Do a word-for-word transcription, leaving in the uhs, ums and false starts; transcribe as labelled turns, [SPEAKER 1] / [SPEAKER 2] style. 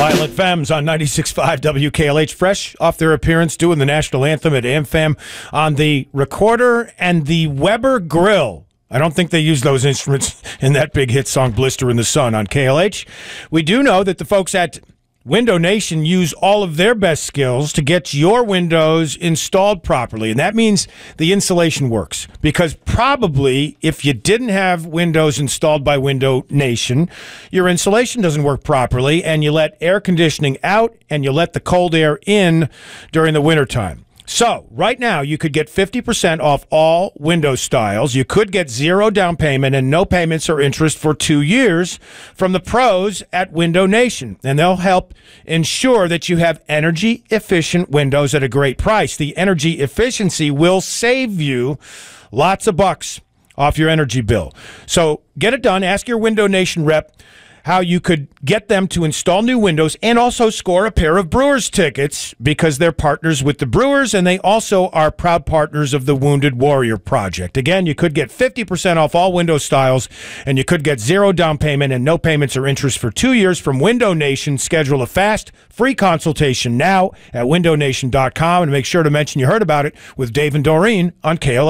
[SPEAKER 1] Violent Femmes on ninety-six point five W K L H, fresh off their appearance doing the national anthem at AmFam on the recorder and the Weber grill. I don't think they use those instruments in that big hit song Blister in the Sun on K L H. We do know that the folks at Window Nation use all of their best skills to get your windows installed properly, and that means the insulation works. Because probably if you didn't have windows installed by Window Nation, your insulation doesn't work properly, and you let air conditioning out and you let the cold air in during the wintertime. So, right now, you could get fifty percent off all window styles. You could get zero down payment and no payments or interest for two years from the pros at Window Nation. And they'll help ensure that you have energy-efficient windows at a great price. The energy efficiency will save you lots of bucks off your energy bill. So, get it done. Ask your Window Nation rep how you could get them to install new windows and also score a pair of Brewers tickets because they're partners with the Brewers and they also are proud partners of the Wounded Warrior Project. Again, you could get fifty percent off all window styles and you could get zero down payment and no payments or interest for two years from Window Nation. Schedule a fast, free consultation now at window nation dot com and make sure to mention you heard about it with Dave and Doreen on K L H.